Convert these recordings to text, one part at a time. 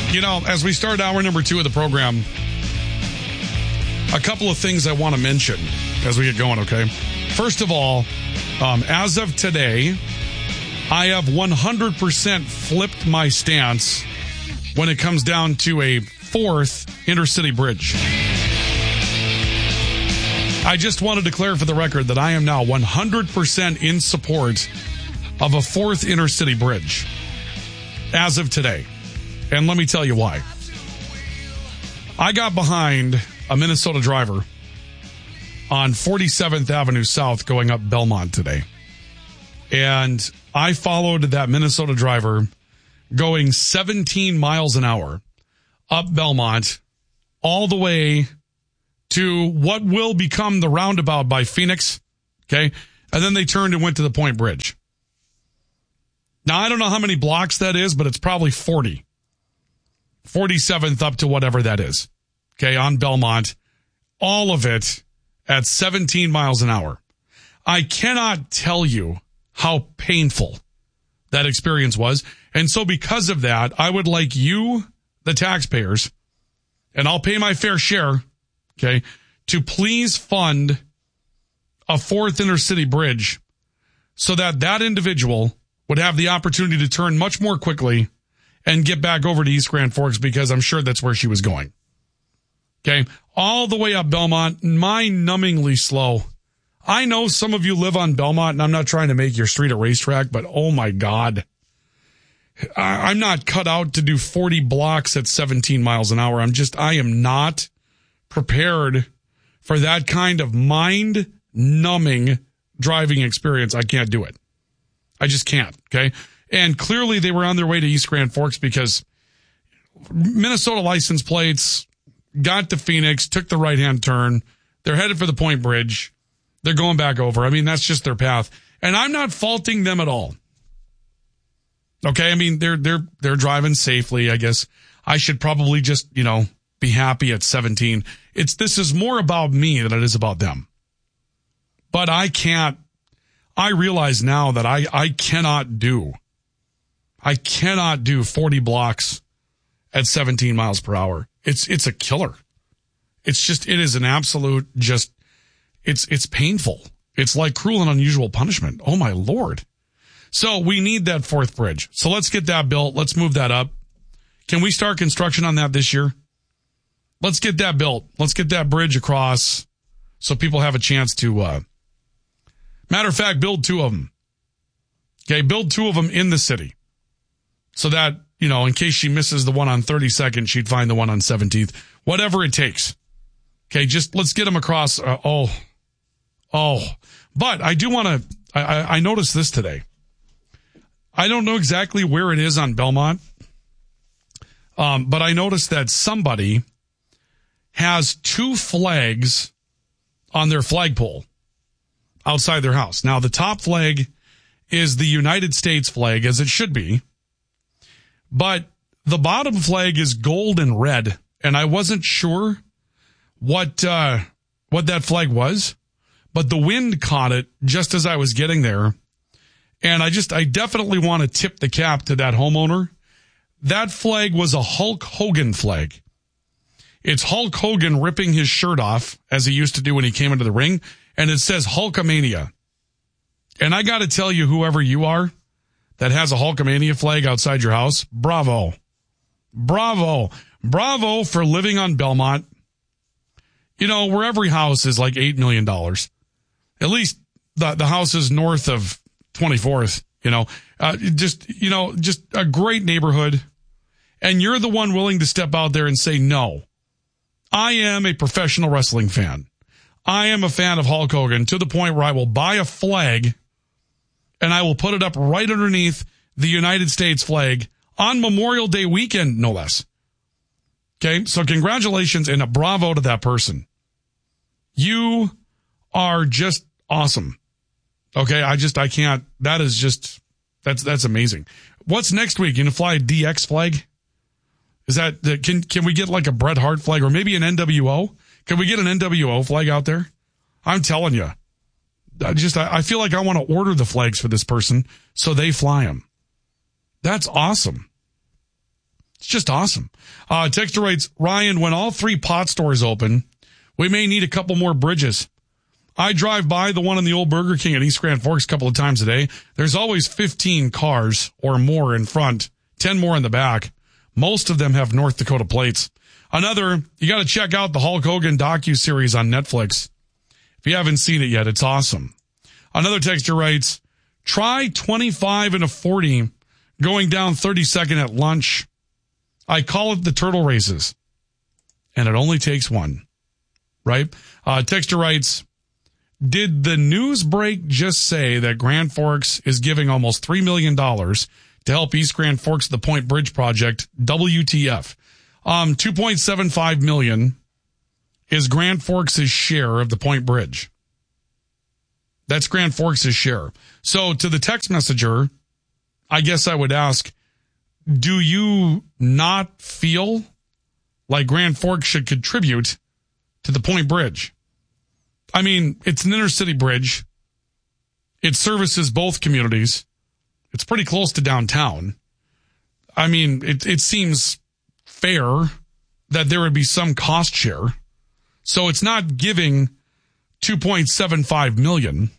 You know, as we start hour number 2 of the program, a couple of things I want to mention as we get going, okay? First of all, as of today, I have 100% flipped my stance when it comes down to a 4th intercity bridge. I just want to declare for the record that I am now 100% in support of a 4th intercity bridge as of today. And let me tell you why. I got behind a Minnesota driver on 47th Avenue South going up Belmont today. And I followed that Minnesota driver going 17 miles an hour up Belmont all the way to what will become the roundabout by Phoenix. Okay. And then they turned and went to the Point Bridge. Now, I don't know how many blocks that is, but it's probably 40. 47th up to whatever that is. Okay, on Belmont. All of it at 17 miles an hour. I cannot tell you how painful that experience was. And so because of that, I would like you, the taxpayers, and I'll pay my fair share, okay, to please fund a 4th intercity bridge so that that individual would have the opportunity to turn much more quickly and get back over to East Grand Forks, because I'm sure that's where she was going. Okay, all the way up Belmont, mind-numbingly slow. I know some of you live on Belmont, and I'm not trying to make your street a racetrack, but oh my God. I'm not cut out to do 40 blocks at 17 miles an hour. I am not prepared for that kind of mind-numbing driving experience. I can't do it. I just can't, okay? And clearly they were on their way to East Grand Forks because Minnesota license plates, got to Phoenix, took the right-hand turn. They're headed for the Point Bridge. They're going back over. I mean, that's just their path. And I'm not faulting them at all. Okay, I mean, they're driving safely, I guess. I should probably just, be happy at 17. This is more about me than it is about them. But I realize now that I cannot do 40 blocks at 17 miles per hour. It's a killer. It is an absolute it's painful. It's like cruel and unusual punishment. Oh my Lord. So we need that 4th bridge. So let's get that built. Let's move that up. Can we start construction on that this year? Let's get that built. Let's get that bridge across so people have a chance to, matter of fact, build 2 of them. Okay. Build 2 of them in the city. So that, in case she misses the one on 32nd, she'd find the one on 17th. Whatever it takes. Okay, just let's get them across. But I do want to, I noticed this today. I don't know exactly where it is on Belmont. But I noticed that somebody has 2 flags on their flagpole outside their house. Now, the top flag is the United States flag, as it should be. But the bottom flag is gold and red, and I wasn't sure what that flag was, but the wind caught it just as I was getting there. And I definitely want to tip the cap to that homeowner. That flag was a Hulk Hogan flag. It's Hulk Hogan ripping his shirt off, as he used to do when he came into the ring, and it says Hulkamania. And I got to tell you, whoever you are that has a Hulkamania flag outside your house, bravo. Bravo. Bravo for living on Belmont. Where every house is like $8 million. At least the houses north of 24th, just a great neighborhood. And you're the one willing to step out there and say, no, I am a professional wrestling fan. I am a fan of Hulk Hogan to the point where I will buy a flag and I will put it up right underneath the United States flag on Memorial Day weekend, no less. Okay, so congratulations and a bravo to that person. You are just awesome. Okay, I can't, that's amazing. What's next week? You gonna fly a DX flag? Is that, can we get like a Bret Hart flag or maybe an NWO? Can we get an NWO flag out there? I'm telling you. I feel like I want to order the flags for this person so they fly them. That's awesome. It's just awesome. Texter writes, Ryan, when all 3 pot stores open, we may need a couple more bridges. I drive by the one in the old Burger King at East Grand Forks a couple of times a day. There's always 15 cars or more in front, 10 more in the back. Most of them have North Dakota plates. Another, you got to check out the Hulk Hogan docuseries on Netflix. If you haven't seen it yet, it's awesome. Another texter writes, try 25 and a 40 going down 32nd at lunch. I call it the turtle races. And it only takes one. Right? Texter writes, did the news break just say that Grand Forks is giving almost $3 million to help East Grand Forks the Point Bridge project? WTF. $2.75 million is Grand Forks' share of the Point Bridge. That's Grand Forks' share. So to the text messenger, I guess I would ask, do you not feel like Grand Forks should contribute to the Point Bridge? I mean, it's an inner-city bridge. It services both communities. It's pretty close to downtown. I mean, it seems fair that there would be some cost share. So it's not giving $2.75 million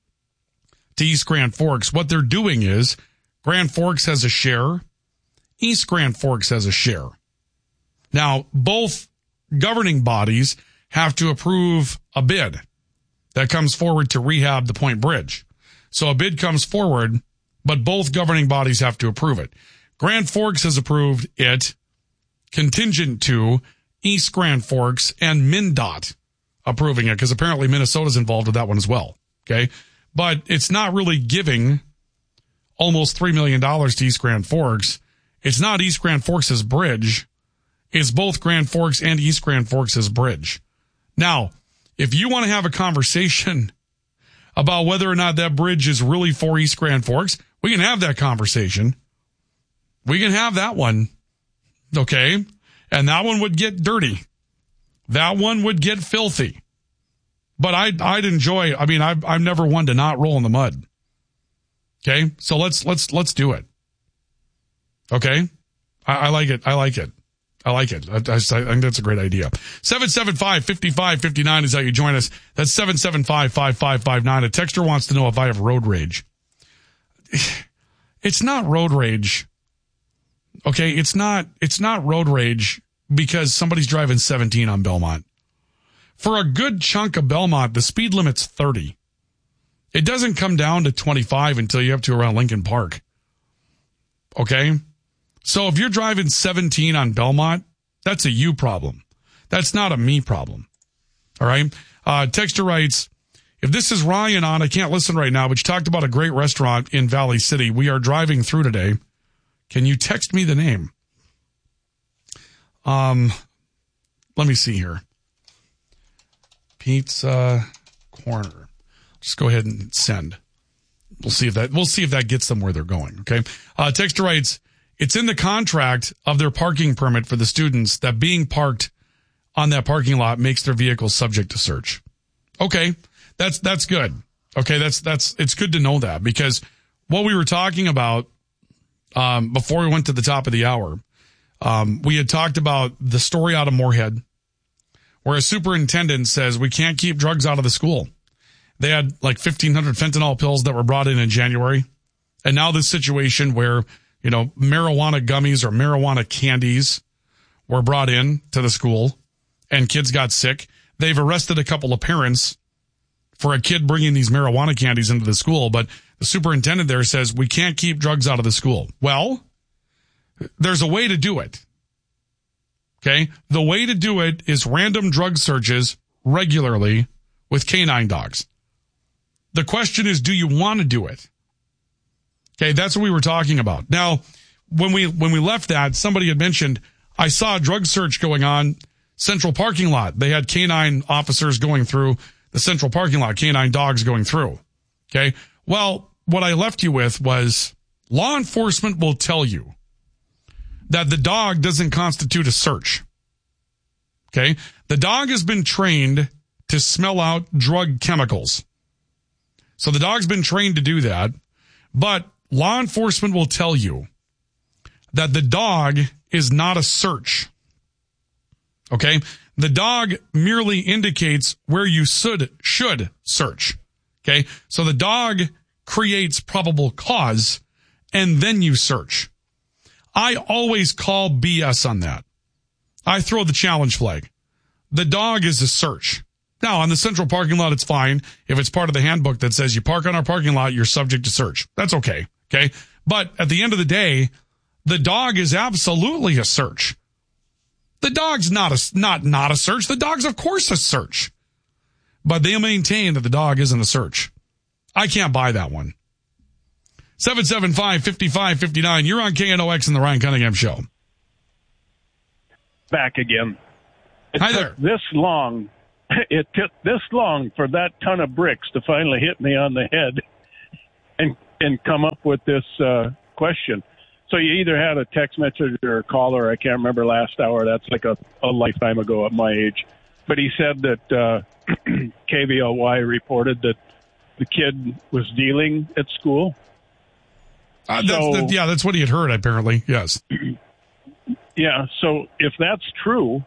to East Grand Forks. What they're doing is Grand Forks has a share. East Grand Forks has a share. Now, both governing bodies have to approve a bid that comes forward to rehab the Point Bridge. So a bid comes forward, but both governing bodies have to approve it. Grand Forks has approved it contingent to East Grand Forks and MnDOT approving it, because apparently Minnesota's involved with that one as well. Okay. But it's not really giving almost $3 million to East Grand Forks. It's not East Grand Forks' bridge. It's both Grand Forks and East Grand Forks' bridge. Now, if you want to have a conversation about whether or not that bridge is really for East Grand Forks, we can have that conversation. We can have that one. Okay? And that one would get dirty. That one would get filthy. But I'd enjoy, I mean, I'm never one to not roll in the mud. Okay? So let's do it. Okay? I like it. I like it. I like it. I think that's a great idea. 775-5559 is how you join us. That's 775-5559. A texter wants to know if I have road rage. It's not road rage. Okay? It's not road rage because somebody's driving 17 on Belmont. For a good chunk of Belmont, the speed limit's 30. It doesn't come down to 25 until you have to around Lincoln Park. Okay? So if you're driving 17 on Belmont, that's a you problem. That's not a me problem. All right? Texter writes, if this is Ryan on, I can't listen right now, but you talked about a great restaurant in Valley City. We are driving through today. Can you text me the name? Let me see here. Pizza Corner. Just go ahead and send. We'll see if that gets them where they're going. Okay. Texter writes, it's in the contract of their parking permit for the students that being parked on that parking lot makes their vehicles subject to search. Okay. That's good. Okay. It's good to know that, because what we were talking about, before we went to the top of the hour, we had talked about the story out of Moorhead where a superintendent says we can't keep drugs out of the school. They had like 1,500 fentanyl pills that were brought in January. And now this situation where, marijuana gummies or marijuana candies were brought in to the school and kids got sick. They've arrested a couple of parents for a kid bringing these marijuana candies into the school. But the superintendent there says we can't keep drugs out of the school. Well, there's a way to do it. Okay. The way to do it is random drug searches regularly with canine dogs. The question is, do you want to do it? Okay. That's what we were talking about. Now, when we left that, somebody had mentioned, I saw a drug search going on central parking lot. They had canine officers going through the central parking lot, canine dogs going through. Okay. Well, what I left you with was law enforcement will tell you that the dog doesn't constitute a search. Okay? The dog has been trained to smell out drug chemicals. So the dog's been trained to do that. But law enforcement will tell you that the dog is not a search. Okay? The dog merely indicates where you should search. Okay? So the dog creates probable cause, and then you search. I always call BS on that. I throw the challenge flag. The dog is a search. Now, on the central parking lot, it's fine. If it's part of the handbook that says you park on our parking lot, you're subject to search. That's okay. Okay? But at the end of the day, the dog is absolutely a search. The dog's not a search. The dog's, of course, a search. But they maintain that the dog isn't a search. I can't buy that one. 775-5559. You're on KNOX and the Ryan Cunningham Show. Back again. Hi there. It took this long for that ton of bricks to finally hit me on the head and come up with this question. So you either had a text message or a caller, I can't remember last hour. That's like a lifetime ago at my age. But he said that KVLY reported that the kid was dealing at school. That's what he had heard, apparently. Yes. Yeah. So if that's true,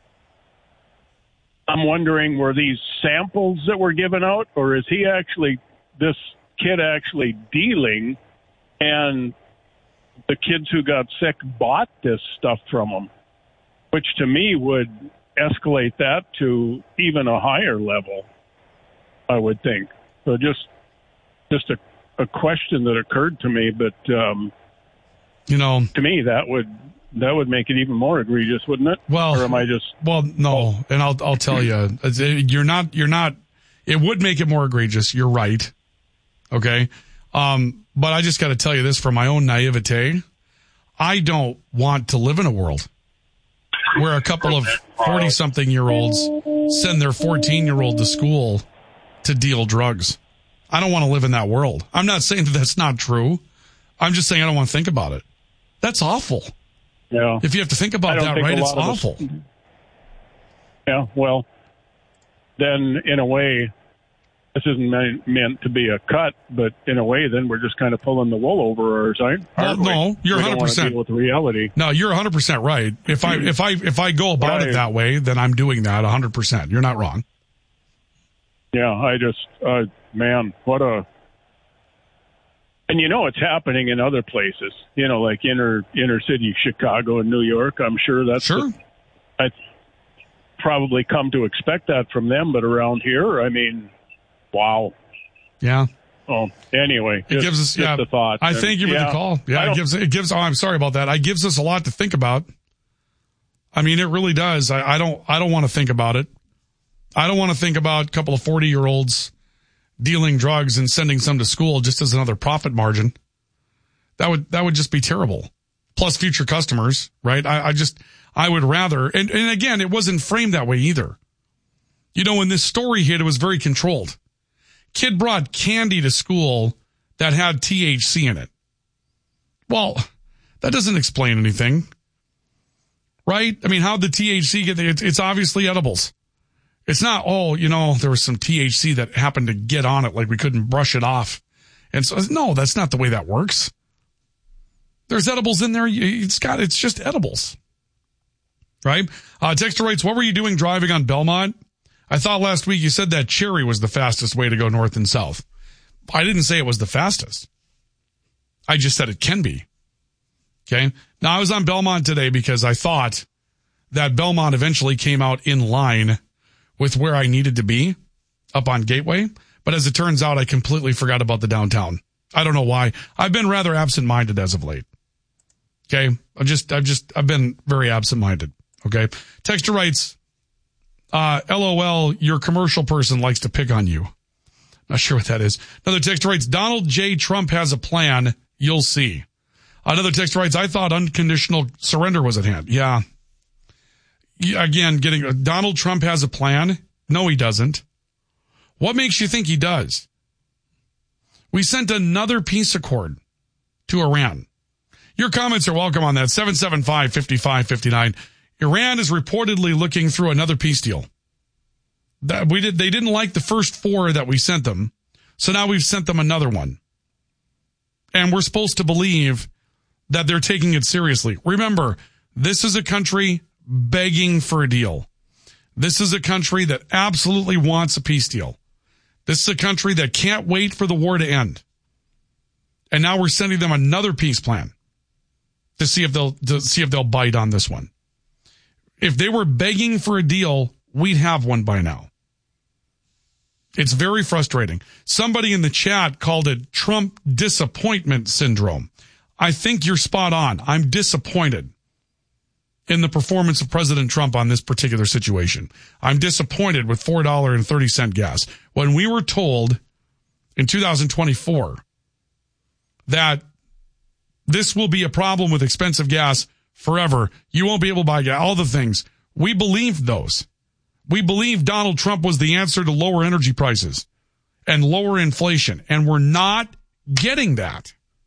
I'm wondering, were these samples that were given out, or is this kid actually dealing, and the kids who got sick bought this stuff from him, which to me would escalate that to even a higher level, I would think. So just a question that occurred to me, but to me that would make it even more egregious, wouldn't it? Well, or am I just? Well, no, and I'll tell you, you're not. It would make it more egregious. You're right. Okay. But I just got to tell you this, from my own naivete, I don't want to live in a world where a couple of 40-something-year-olds send their 14-year-old to school to deal drugs. I don't want to live in that world. I'm not saying that that's not true. I'm just saying I don't want to think about it. That's awful. Yeah. If you have to think about that, right, it's awful. Yeah, well, then in a way, this isn't meant to be a cut, but in a way, then we're just kind of pulling the wool over our side. No, you're 100%. Deal with reality. No, you're 100% right. If I go about it that way, then I'm doing that 100%. You're not wrong. Yeah, I just, man, and it's happening in other places, like inner city Chicago and New York. I'm sure that's I probably come to expect that from them, but around here, I mean, wow. Yeah. Oh, anyway, it gives us a thought. I thank you for the call. Yeah, it gives. Oh, I'm sorry about that. It gives us a lot to think about. I mean, it really does. I don't want to think about it. I don't want to think about a couple of 40-year-olds dealing drugs and sending some to school just as another profit margin. That would just be terrible. Plus future customers, right? I would rather, and again, it wasn't framed that way either. When this story hit, it was very controlled. Kid brought candy to school that had THC in it. Well, that doesn't explain anything, right? I mean, how'd the THC get there? It's obviously edibles. It's not, there was some THC that happened to get on it, like we couldn't brush it off. And so, no, that's not the way that works. There's edibles in there. It's just edibles. Right? Texter writes, what were you doing driving on Belmont? I thought last week you said that Cherry was the fastest way to go north and south. I didn't say it was the fastest. I just said it can be. Okay? Now, I was on Belmont today because I thought that Belmont eventually came out in line with where I needed to be up on Gateway. But as it turns out, I completely forgot about the downtown. I don't know why. I've been rather absent-minded as of late. Okay? I've been very absent-minded. Okay? Texter writes, LOL, your commercial person likes to pick on you. Not sure what that is. Another texter writes, Donald J. Trump has a plan. You'll see. Another texter writes, I thought unconditional surrender was at hand. Yeah. Again, Donald Trump has a plan. No, he doesn't. What makes you think he does? We sent another peace accord to Iran. Your comments are welcome on that. 775-5559. Iran is reportedly looking through another peace deal. They didn't like the first 4 that we sent them. So now we've sent them another one. And we're supposed to believe that they're taking it seriously. Remember, this is a country begging for a deal. This is a country that absolutely wants a peace deal. This is a country that can't wait for the war to end. And now we're sending them another peace plan to see if they'll bite on this one. If they were begging for a deal, we'd have one by now. It's very frustrating. Somebody in the chat called it Trump disappointment syndrome. I think you're spot on. I'm disappointed in the performance of President Trump on this particular situation. I'm disappointed with $4.30 gas. When we were told in 2024 that this will be a problem with expensive gas forever, you won't be able to buy gas, all the things, we believed those. We believed Donald Trump was the answer to lower energy prices and lower inflation, and we're not getting that.